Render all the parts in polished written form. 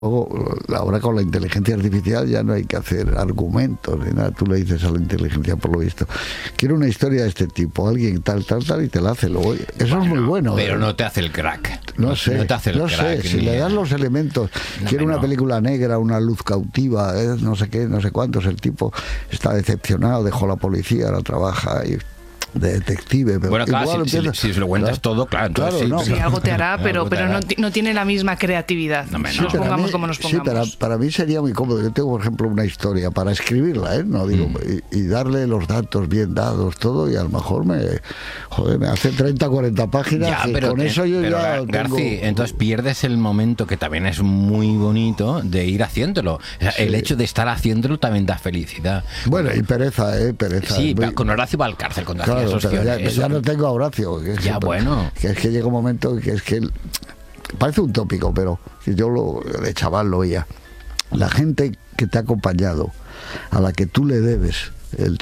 Luego, ahora con la inteligencia artificial ya no hay que hacer argumentos ni nada. Tú le dices a la inteligencia, por lo visto, quiero una historia de este tipo, alguien tal, y te la hace. Luego, eso es muy bueno. Pero no te hace el crack. No sé, no te hace el no crack, sé. Si le das los elementos, quiero una película negra, una luz cautiva, no sé qué, no sé cuántos. El tipo está decepcionado, dejó la policía, ahora trabaja y de detective, pero bueno, claro, igual si se lo cuentas todo, claro, entonces claro, no. Sí, algo te hará, pero no tiene la misma creatividad. No, nos pongamos como nos pongamos. Sí, para mí sería muy cómodo. Yo tengo, por ejemplo, una historia para escribirla, no digo, y darle los datos bien dados, todo, y a lo mejor me hace 30, 40 páginas, ya, y con eso yo ya tengo... Garci, entonces pierdes el momento, que también es muy bonito, de ir haciéndolo. O sea, sí. El hecho de estar haciéndolo también da felicidad. Bueno, y pereza, pereza. Sí, con Horacio va al cárcel, con claro, ya no tengo a Horacio. Ya, bueno. Que es que llega un momento que es que parece un tópico, pero yo de chaval lo veía. La gente que te ha acompañado, a la que tú le debes el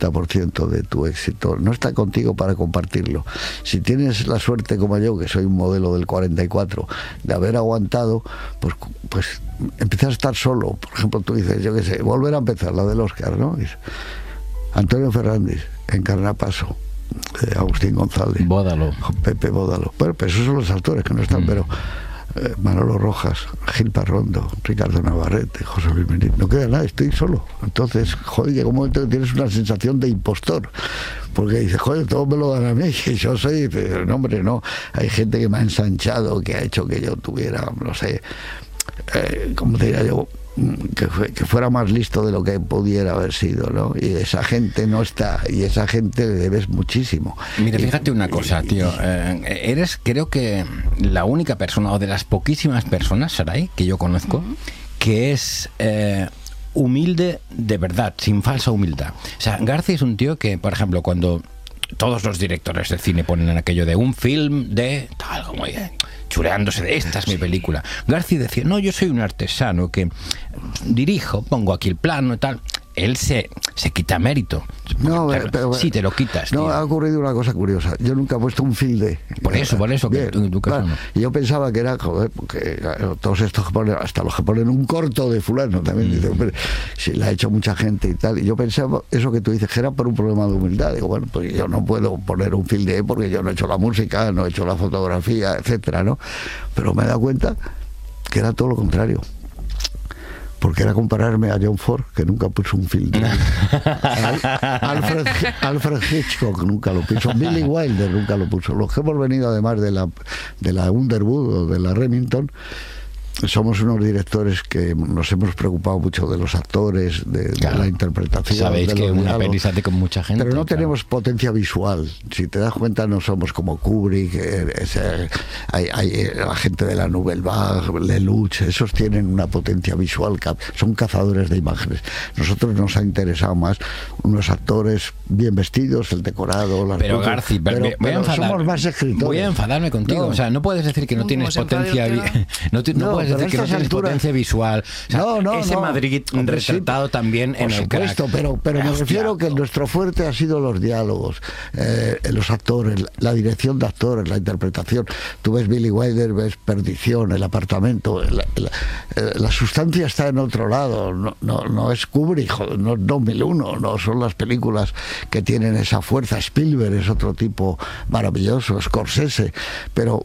70% de tu éxito, no está contigo para compartirlo. Si tienes la suerte como yo, que soy un modelo del 44, de haber aguantado, pues empiezas a estar solo. Por ejemplo, tú dices, yo qué sé, volver a empezar, la del Oscar, ¿no? Antonio Fernández, Encarnapaso, Agustín González, Bódalo, Pepe Bódalo. Bueno, pero esos son los actores que no están, pero Manolo Rojas, Gil Parrondo, Ricardo Navarrete, José Luis Benítez, no queda nada, estoy solo. Entonces, joder, llega un momento que tienes una sensación de impostor, porque dices, joder, todo me lo dan a mí, y yo soy, pero no, hombre, no, hay gente que me ha ensanchado, que ha hecho que yo tuviera, no sé, ¿cómo te diría yo? Que fuera más listo de lo que pudiera haber sido, ¿no? Y esa gente no está, y esa gente le debes muchísimo. Mira, fíjate una cosa, tío, eres, creo que la única persona, o de las poquísimas personas, Saray, que yo conozco, que es humilde de verdad, sin falsa humildad. O sea, Garci es un tío que, por ejemplo, cuando todos los directores de cine ponen aquello de un film de tal, como chuleándose de esta es mi película, Garci decía, no, yo soy un artesano que dirijo, pongo aquí el plano y tal. Él se quita mérito. No, pero sí, te lo quitas. No, tío. Ha ocurrido una cosa curiosa. Yo nunca he puesto un filde. Por eso. Bien, que claro. Y yo pensaba que era, joder, porque todos estos que ponen, hasta los que ponen un corto de fulano también, dicen, pero si la ha hecho mucha gente y tal. Y yo pensaba, eso que tú dices, que era por un problema de humildad. Digo, bueno, pues yo no puedo poner un filde porque yo no he hecho la música, no he hecho la fotografía, etcétera, ¿no? Pero me he dado cuenta que era todo lo contrario. Porque era compararme a John Ford, que nunca puso un film. Alfred Hitchcock nunca lo puso. Billy Wilder nunca lo puso. Los que hemos venido además de la Underwood o de la Remington, somos unos directores que nos hemos preocupado mucho de los actores, de la interpretación. Sabéis que una peli sale con mucha gente. Pero no tenemos potencia visual. Si te das cuenta, no somos como Kubrick, hay la gente de la Nouvelle Vague, Lelouch, esos tienen una potencia visual, son cazadores de imágenes. Nosotros nos ha interesado más unos actores bien vestidos, el decorado, las pero cosas, Garci, pero somos más escritores. Voy a enfadarme contigo. O sea, no puedes decir que no tienes potencia. No puedes decir que no tienes potencia visual. O sea, ese Madrid retratado también en el crack. Pero me refiero que nuestro fuerte ha sido los diálogos, los actores, la dirección de actores, la interpretación. Tú ves Billy Wilder, ves Perdición, El apartamento, la sustancia está en otro lado. No es Kubrick, no es 2001, no son las películas que tienen esa fuerza. Spielberg es otro tipo maravilloso, Scorsese, pero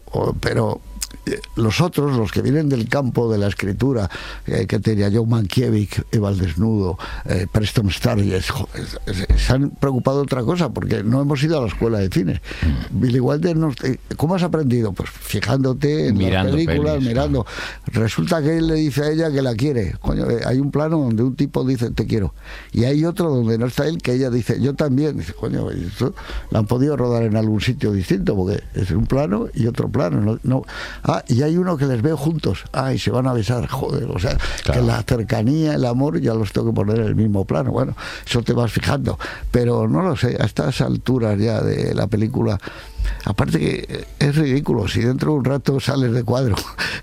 los otros, los que vienen del campo de la escritura, que tenía Joe Mankiewicz, Eva al desnudo, Preston Sturges, se han preocupado de otra cosa, porque no hemos ido a la escuela de cine. Billy Wilder, ¿cómo has aprendido? Pues fijándote en las películas, mirando. Resulta que él le dice a ella que la quiere. Coño, hay un plano donde un tipo dice te quiero, y hay otro donde no está él, que ella dice yo también. Dice, coño, esto lo han podido rodar en algún sitio distinto, porque es un plano y otro plano. Y hay uno que les veo juntos, y se van a besar, joder, o sea, claro, que la cercanía, el amor, ya los tengo que poner en el mismo plano. Bueno, eso te vas fijando, pero no lo sé, a estas alturas ya de la película, aparte que es ridículo, si dentro de un rato sales de cuadro,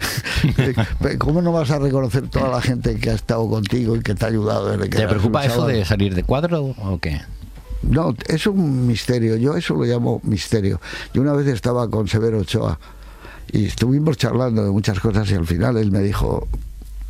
¿cómo no vas a reconocer toda la gente que ha estado contigo y que te ha ayudado desde que ¿te preocupa eso de salir de cuadro o qué? No, es un misterio, yo eso lo llamo misterio. Yo una vez estaba con Severo Ochoa y estuvimos charlando de muchas cosas y al final él me dijo,